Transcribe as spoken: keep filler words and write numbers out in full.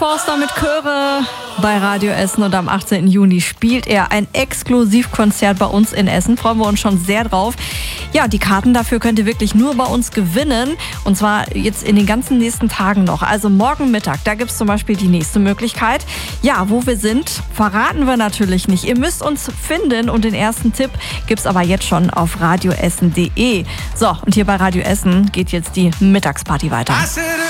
Forster mit Chöre bei Radio Essen und am achtzehnten Juni spielt er ein Exklusivkonzert bei uns in Essen. Freuen wir uns schon sehr drauf. Ja, die Karten dafür könnt ihr wirklich nur bei uns gewinnen und zwar jetzt in den ganzen nächsten Tagen noch. Also morgen Mittag, da gibt es zum Beispiel die nächste Möglichkeit. Ja, wo wir sind, verraten wir natürlich nicht. Ihr müsst uns finden und den ersten Tipp gibt es aber jetzt schon auf radioessen punkt de. So, und hier bei Radio Essen geht jetzt die Mittagsparty weiter.